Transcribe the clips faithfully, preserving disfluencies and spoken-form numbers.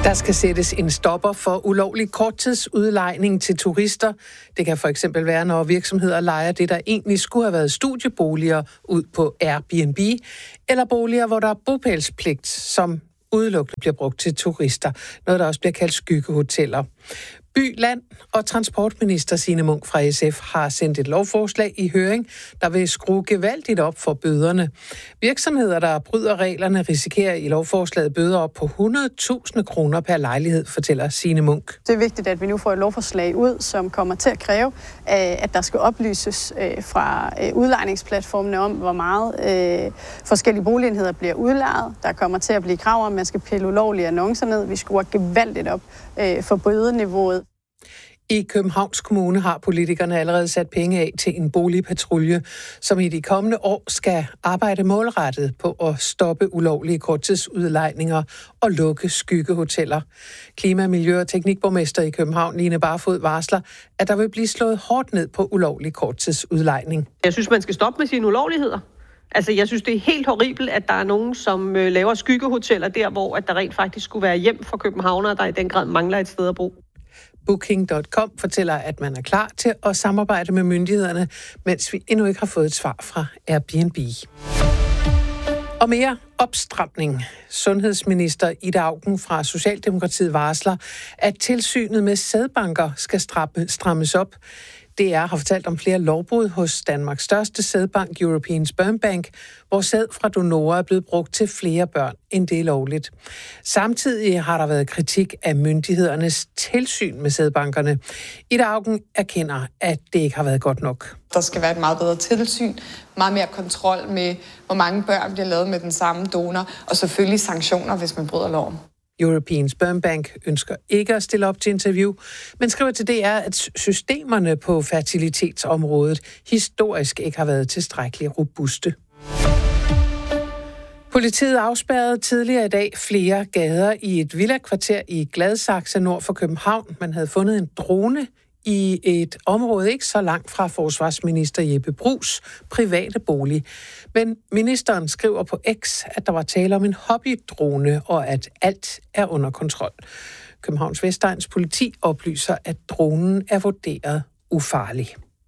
Der skal sættes en stopper for ulovlig korttidsudlejning til turister. Det kan for eksempel være, når virksomheder lejer det, der egentlig skulle have været studieboliger, ud på Airbnb, eller boliger, hvor der er bopælspligt, som udelukkende bliver brugt til turister. Noget, der også bliver kaldt skyggehoteller. By, Land og Transportminister Signe Munk fra S F har sendt et lovforslag i høring, der vil skrue gevaldigt op for bøderne. Virksomheder, der bryder reglerne, risikerer i lovforslaget bøder op på hundrede tusind kroner per lejlighed, fortæller Signe Munk. Det er vigtigt, at vi nu får et lovforslag ud, som kommer til at kræve, at der skal oplyses fra udlejningsplatformene om, hvor meget forskellige boligenheder bliver udlejet. Der kommer til at blive krav om, at man skal pille ulovlige annoncer ned. Vi skruer gevaldigt op for bødeniveauet. I Københavns Kommune har politikerne allerede sat penge af til en boligpatrulje, som i de kommende år skal arbejde målrettet på at stoppe ulovlige korttidsudlejninger og lukke skyggehoteller. Klima-, Miljø- og Teknikborgmester i København, Line Barfod, varsler, at der vil blive slået hårdt ned på ulovlig korttidsudlejning. Jeg synes, man skal stoppe med sine ulovligheder. Altså, jeg synes, det er helt horribelt, at der er nogen, som øh, laver skyggehoteller der, hvor at der rent faktisk skulle være hjem for københavnere, der i den grad mangler et sted at bo. Booking punktum com fortæller, at man er klar til at samarbejde med myndighederne, mens vi endnu ikke har fået et svar fra Airbnb. Og mere opstramning. Sundhedsminister Ida Auken fra Socialdemokratiet varsler, at tilsynet med sædbanker skal strammes op. D R har fortalt om flere lovbrud hos Danmarks største sædbank, European Sperm Bank, hvor sæd fra donorer er blevet brugt til flere børn, end det er lovligt. Samtidig har der været kritik af myndighedernes tilsyn med sædbankerne. Ida Auken erkender, at det ikke har været godt nok. Der skal være et meget bedre tilsyn, meget mere kontrol med, hvor mange børn bliver lavet med den samme donor, og selvfølgelig sanktioner, hvis man bryder loven. European Sperm Bank ønsker ikke at stille op til interview, men skriver til D R, at systemerne på fertilitetsområdet historisk ikke har været tilstrækkeligt robuste. Politiet afspærrede tidligere i dag flere gader i et villakvarter i Gladsaxe nord for København. Man havde fundet en drone i et område ikke så langt fra forsvarsminister Jeppe Brugs private bolig. Men ministeren skriver på X, at der var tale om en hobbydrone, og at alt er under kontrol. Københavns Vestegns politi oplyser, at dronen er vurderet ufarlig.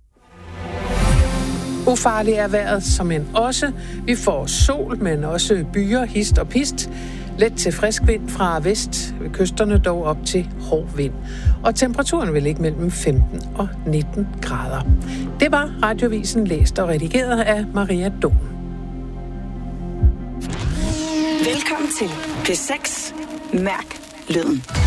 Ufarlig er vejret, som en også. Vi får sol, men også byer, hist og pist. Let til frisk vind fra vest, ved kysterne dog op til hård vind. Og temperaturen vil ligge mellem femten og nitten grader. Det var Radiovisen læst og redigeret af Maria Dom. Velkommen til P seks. Mærk lyden.